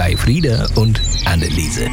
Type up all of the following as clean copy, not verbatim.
bei Frieda und Anneliese.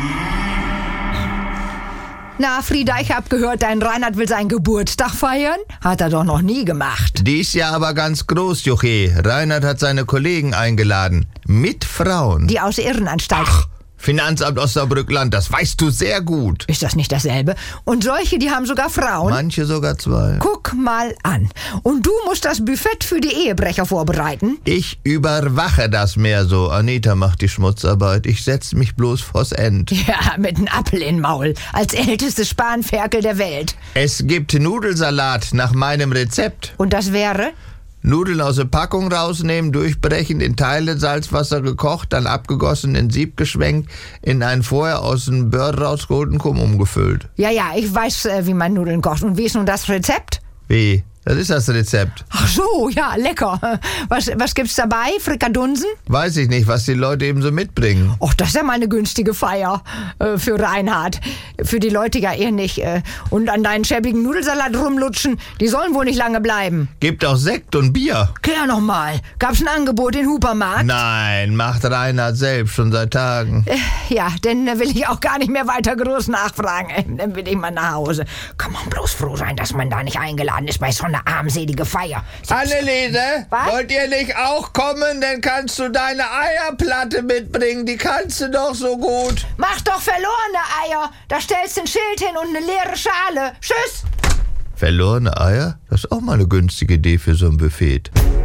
Na, Frieda, ich hab gehört, dein Reinhard will seinen Geburtstag feiern. Hat er doch noch nie gemacht. Dies Jahr aber ganz groß, Joche. Reinhard hat seine Kollegen eingeladen. Mit Frauen. Die aus der Irrenanstalt. Ach, Finanzamt Osnabrück-Land, das weißt du sehr gut. Ist das nicht dasselbe? Und solche, die haben sogar Frauen? Manche sogar 2. Guck mal an. Und du musst das Buffet für die Ehebrecher vorbereiten? Ich überwache das mehr so. Anita macht die Schmutzarbeit. Ich setz mich bloß vors End. Ja, mit einem Apfel im Maul. Als ältestes Spanferkel der Welt. Es gibt Nudelsalat nach meinem Rezept. Und das wäre? Nudeln aus der Packung rausnehmen, durchbrechen, in Teile Salzwasser gekocht, dann abgegossen, in Sieb geschwenkt, in einen vorher aus dem Börd rausgeholten Kumm umgefüllt. Ja, ich weiß, wie man Nudeln kocht. Und wie ist nun das Rezept? Wie? Das ist das Rezept. Ach so, ja, lecker. Was gibt's dabei? Frikadunsen? Weiß ich nicht, was die Leute eben so mitbringen. Och, das ist ja mal eine günstige Feier für Reinhard. Für die Leute ja eher nicht. Und an deinen schäbigen Nudelsalat rumlutschen, die sollen wohl nicht lange bleiben. Gibt auch Sekt und Bier. Klär noch mal. Gab's ein Angebot in Hupermarkt? Nein, macht Reinhard selbst schon seit Tagen. Ja, dann will ich auch gar nicht mehr weiter groß nachfragen. Dann will ich mal nach Hause. Kann man bloß froh sein, dass man da nicht eingeladen ist bei so einer armselige Feier. Anneliese, Was? wollt ihr nicht auch kommen? Dann kannst du deine Eierplatte mitbringen. Die kannst du doch so gut. Mach doch verlorene Eier. Da stellst du ein Schild hin und eine leere Schale. Tschüss. Verlorene Eier? Das ist auch mal eine günstige Idee für so ein Buffet.